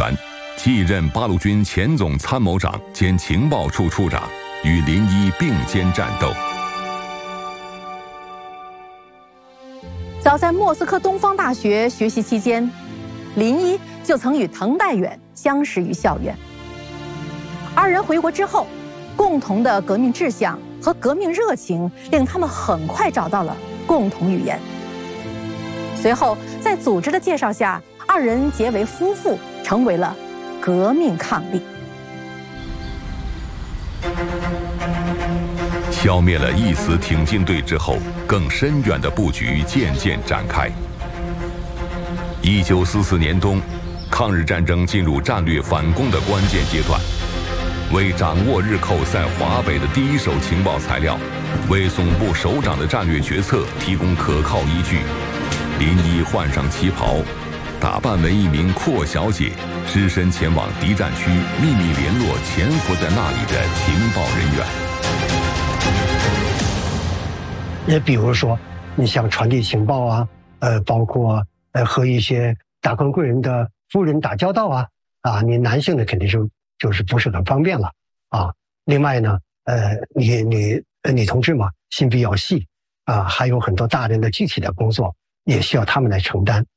员，继任八路军前总参谋长兼情报处处长，与林一并肩战斗。 早在莫斯科东方大学学习期间，林一就曾与滕代远相识于校园。二人回国之后，共同的革命志向和革命热情令他们很快找到了共同语言。随后，在组织的介绍下，二人结为夫妇，成为了革命伉俪。 消灭了一死挺进队之后，更深远的布局渐渐展开。1944年冬，抗日战争进入战略反攻的关键阶段。为掌握日寇在华北的第一手情报材料，为总部首长的战略决策提供可靠依据，林一换上旗袍，打扮为一名阔小姐，只身前往敌占区，秘密联络潜伏在那里的情报人员。 也比如说，你像传递情报啊，包括和一些达官贵人的夫人打交道啊，你男性的肯定就是不是很方便了啊。另外呢，女同志嘛，心比较细啊，还有很多大人的具体的工作也需要他们来承担。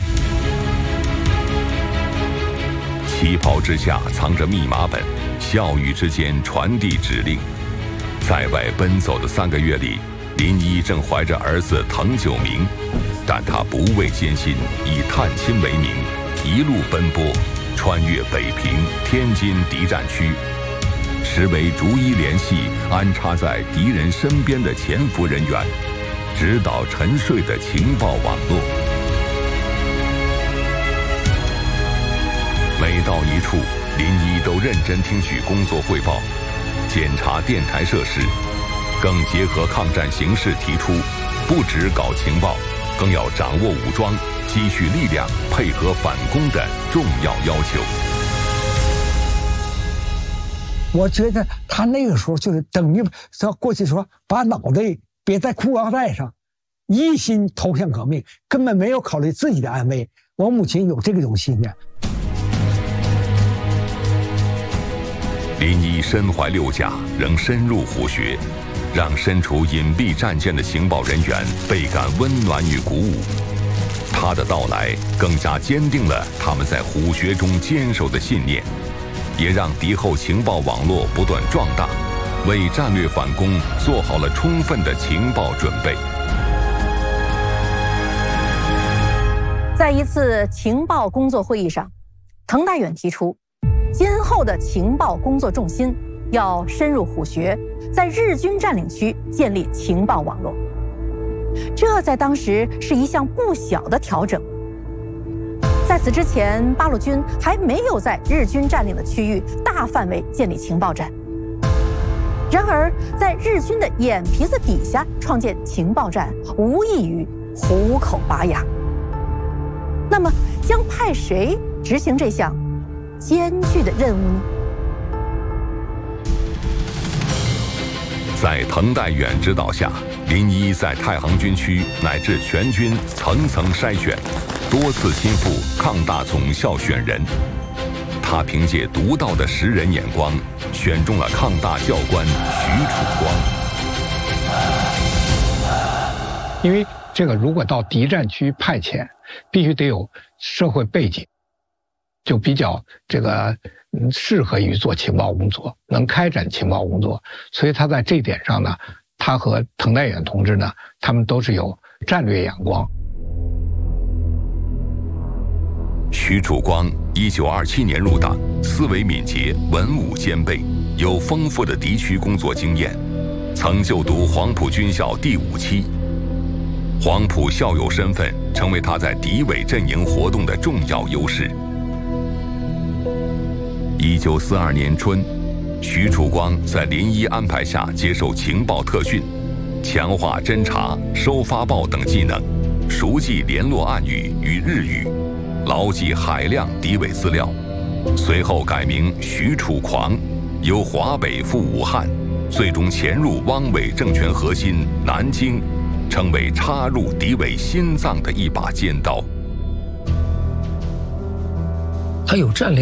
旗袍之下藏着密码本，笑语之间传递指令。在外奔走的3个月里，林一正怀着儿子滕九明，但他不畏艰辛，以探亲为名，一路奔波，穿越北平、天津敌占区，实为逐一联系安插在敌人身边的潜伏人员，指导沉睡的情报网络。每到一处，林一都认真听取工作汇报，检查电台设施，更结合抗战形势提出，不只搞情报，更要掌握武装，积蓄力量，配合反攻的重要要求。 我觉得他那个时候就是等于过去说把脑袋别在裤腰带上，一心投向革命，根本没有考虑自己的安危。我母亲有这种信念。 林一身怀6甲，仍深入虎穴，让身处隐蔽战线的情报人员倍感温暖与鼓舞。他的到来更加坚定了他们在虎穴中坚守的信念，也让敌后情报网络不断壮大，为战略反攻做好了充分的情报准备。 在一次情报工作会议上，滕代远提出，今后的情报工作重心要深入虎穴，在日军占领区建立情报网络。这在当时是一项不小的调整。在此之前，八路军还没有在日军占领的区域大范围建立情报站。然而，在日军的眼皮子底下创建情报站，无异于虎口拔牙。那么，将派谁执行这项艰巨的任务呢？ 在滕代远指导下，林一在太行军区乃至全军层层筛选，多次亲赴抗大总校选人。他凭借独到的识人眼光，选中了抗大教官徐楚光。 因为这个如果到敌占区派遣，必须得有社会背景，就比较这个适合于做情报工作，能开展情报工作。所以他在这一点上呢，他和滕代远同志呢，他们都是有战略眼光。 徐楚光1927年入党，思维敏捷，文武兼备，有丰富的敌区工作经验，曾就读黄埔军校第5期。黄埔校友身份成为他在敌伪阵营活动的重要优势。1942年春，徐楚光在林一安排下接受情报特训，强化侦察、收发报等技能，熟记联络暗语与日语，牢记海量敌伪资料。随后改名徐楚狂，由华北赴武汉，最终潜入汪伪政权核心南京，成为插入敌伪心脏的一把尖刀。 他有战略